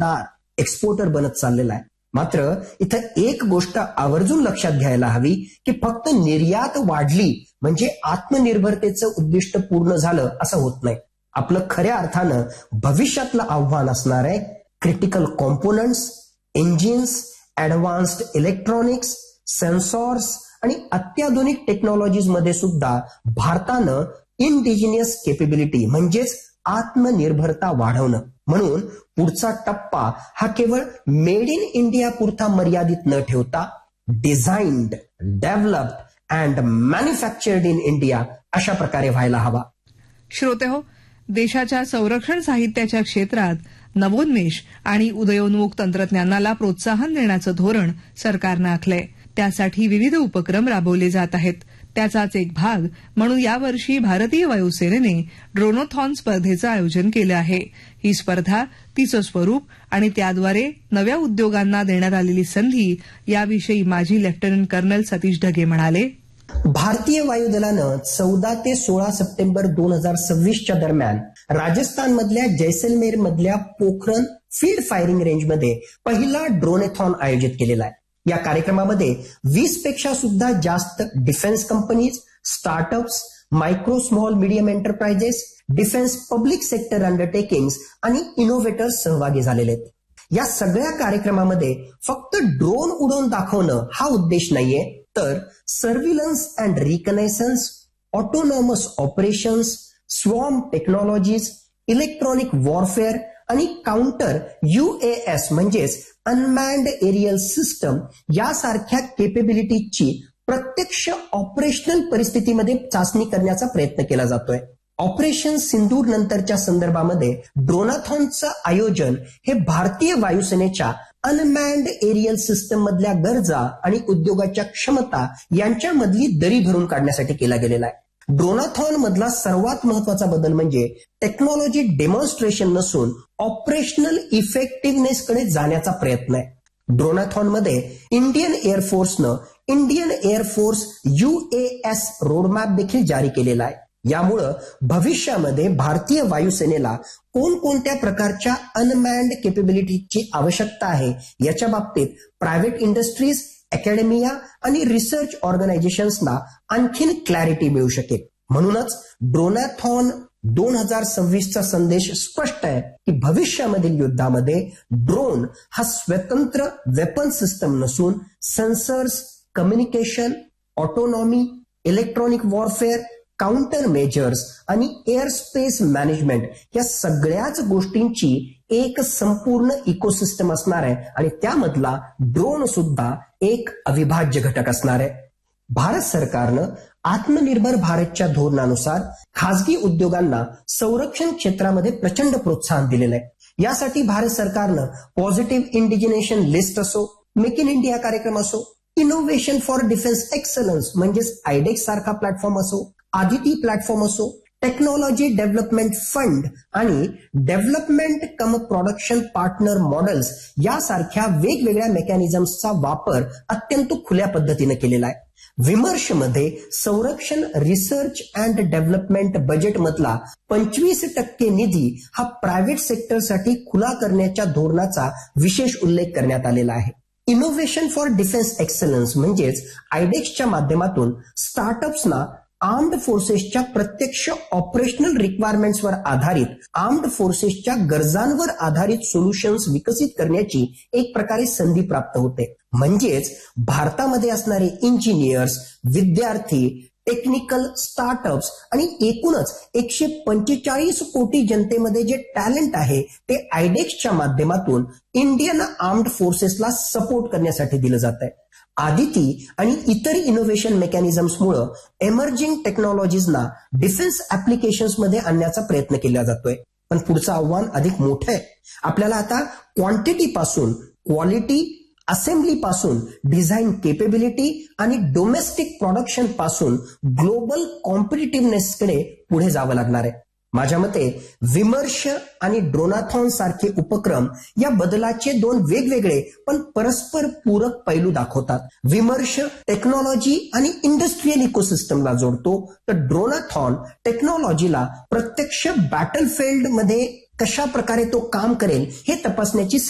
दर्जेदार एक्सपोर्टर बनत चाललेला आहे. मात्र इथं एक गोष्ट आवर्जून लक्षात घ्यायला हवी की फक्त निर्यात वाढली म्हणजे आत्मनिर्भरतेचं उद्दिष्ट पूर्ण झालं असं होत नाही. आपलं खऱ्या अर्थानं भविष्यातलं आव्हान असणार आहे critical components, engines, advanced electronics, सेन्सॉर्स आणि अत्याधुनिक टेक्नॉलॉजीज मध्ये सुद्धा भारतानं इंडिजिनियस केपेबिलिटी म्हणजेच आत्मनिर्भरता वाढवणं. म्हणून पुढचा टप्पा हा केवळ मेड इन इंडिया पुरता मर्यादित न ठेवता डिझाइन्ड, developed and manufactured in India अशा प्रकारे व्हायला हवा. श्रोतेहो, देशाच्या संरक्षण साहित्याच्या क्षेत्रात नवोन्मेष आणि उदयोन्मुख तंत्रज्ञानाला प्रोत्साहन देण्याचं धोरण सरकारनं आखलंय. त्यासाठी विविध उपक्रम राबवले जात आहेत. त्याचाच एक भाग म्हणून यावर्षी भारतीय वायुसेनेने ड्रोनोथॉन स्पर्धेचं आयोजन केलं आहे. ही स्पर्धा, तिचं स्वरूप आणि त्याद्वारे नव्या उद्योगांना देण्यात आलेली संधी याविषयी माजी लेफ्टनंट कर्नल सतीश ढगे म्हणाले. भारतीय वायुदलानं 14 ते 16 सप्टेंबर 2026च्या दरम्यान राजस्थानमधल्या जैसलमेर मधल्या पोखरण फील्ड फायरिंग रेंजमध्ये पहिला ड्रोनेथॉन आयोजित केलेला आहे. या कार्यक्रमामध्ये 20 पेक्षा सुद्धा जास्त defence companies, startups, micro small medium enterprises, defence public sector undertakings आणि इनोव्हेटर्स सहभागी झालेले आहेत. या सगळ्या कार्यक्रमामध्ये फक्त ड्रोन उडवून दाखवणं हा उद्देश नाहीये, तर surveillance and रिकनेसन्स, autonomous operations, swarm technologies, electronic warfare आणि काउंटर UAS म्हणजेच अनमॅन्ड एरियल सिस्टम यासारख्या केपेबिलिटीजची प्रत्यक्ष ऑपरेशनल परिस्थितीमध्ये चाचणी करण्याचा प्रयत्न केला जातोय. ऑपरेशन सिंदूर नंतरच्या संदर्भामध्ये ड्रोनाथॉनचं आयोजन हे भारतीय वायुसेनेच्या अनमॅन्ड एरियल सिस्टम मधल्या गरजा आणि उद्योगाच्या क्षमता यांच्यामधली दरी भरून काढण्यासाठी केला गेलेला आहे. ड्रोनाथॉन मधला सर्वात महत्वाचा बदल म्हणजे टेक्नॉलॉजी डेमॉन्स्ट्रेशन नसून ऑपरेशनल इफेक्टिव्हनेस कडे जाण्याचा प्रयत्न आहे. ड्रोनाथॉन मध्ये Indian एअरफोर्सनं Indian air force UAS roadmap देखील जारी केलेला आहे. यामुळं भविष्यामध्ये भारतीय वायुसेनेला कोणकोणत्या प्रकारच्या अनमॅन्ड केपेबिलिटीची आवश्यकता आहे याच्या बाबतीत प्रायव्हेट इंडस्ट्रीज, अकॅडमिया आणि रिसर्च ऑर्गनायझेशन्सना आणखीन क्लॅरिटी मिळू शकेल. म्हणूनच ड्रोनाथॉन 2026चा संदेश स्पष्ट आहे की भविष्यामधील युद्धामध्ये ड्रोन हा स्वतंत्र वेपन सिस्टम नसून sensors, communication, autonomy, electronic warfare, counter measures आणि एअर स्पेस मॅनेजमेंट या सगळ्याच गोष्टींची एक संपूर्ण इकोसिस्टम असणार आहे आणि त्यामधला ड्रोन सुद्धा एक अविभाज्य घटक असणार आहे. भारत सरकारनं आत्मनिर्भर भारतच्या धोरणानुसार खासगी उद्योगांना संरक्षण क्षेत्रामध्ये प्रचंड प्रोत्साहन दिलेलं आहे. यासाठी भारत सरकारनं पॉझिटिव्ह इंडिजिनेशन लिस्ट असो, मेक इन इंडिया कार्यक्रम असो, इनोव्हेशन फॉर डिफेन्स एक्सलन्स म्हणजेच आयडेक्स सारखा प्लॅटफॉर्म असो, आदिती प्लॅटफॉर्म असो, टेक्नॉलॉजी डेव्हलपमेंट फंड आणि डेव्हलपमेंट कम प्रोडक्शन पार्टनर मॉडेल्स यासारख्या वेगवेगळ्या मेकॅनिझम्सचा वापर अत्यंत खुल्या पद्धतीने केलेला आहे. विमर्शमध्ये संरक्षण रिसर्च अँड डेव्हलपमेंट बजेट मधला 25% निधी हा प्रायव्हेट सेक्टरसाठी खुला करण्याच्या धोरणाचा विशेष उल्लेख करण्यात आलेला आहे. इनोव्हेशन फॉर डिफेन्स एक्सलन्स म्हणजेच आयडेक्सच्या माध्यमातून स्टार्टअप्सना आर्म्ड फोर्सेसच्या प्रत्यक्ष ऑपरेशनल रिक्वायरमेंट्सवर आधारित आर्म्ड फोर्सेसच्या गरजांवर आधारित सोल्युशन्स विकसित करण्याची एक प्रकारे संधी प्राप्त होते. म्हणजेच भारतामध्ये असणारे इंजिनियर्स, विद्यार्थी, टेक्निकल स्टार्टअप्स आणि एकूणच 145 कोटी जनतेमध्ये जे टॅलेंट आहे ते आयडेक्सच्या माध्यमातून इंडियन आर्म्ड फोर्सेसला सपोर्ट करण्यासाठी दिलं जात आहे. आदिती आणि इतर इनोव्हेशन मेकॅनिझम्समुळे एमर्जिंग टेक्नॉलॉजीजना डिफेन्स ऍप्लिकेशन्स मध्ये आणण्याचा प्रयत्न केला जातोय. पण पुढचं आव्हान अधिक मोठं आहे. आपल्याला आता क्वांटिटी पासून क्वालिटी, असेंब्ली पासून डिझाईन केपेबिलिटी आणि डोमेस्टिक प्रोडक्शन पासून ग्लोबल कॉम्पिटिटिव्हनेस कडे पुढे जावं लागणार आहे. माझ्या मते विमर्श आणि ड्रोनाथॉन सारखे उपक्रम या बदलाचे दोन वेगवेगळे पण परस्पर पूरक पैलू दाखवतात. विमर्श टेक्नॉलॉजी आणि इंडस्ट्रियल इकोसिस्टमला जोडतो, तर ड्रोनाथॉन टेक्नॉलॉजीला प्रत्यक्ष बॅटलफील्ड मध्ये कशा प्रकारे तो काम करेल हे तपासण्याची